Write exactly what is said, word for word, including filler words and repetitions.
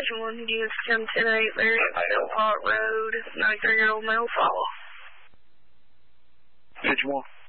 Station one, units ten ten eight, Larry, Pot Road, ninety-three-year-old male, follow. Station one.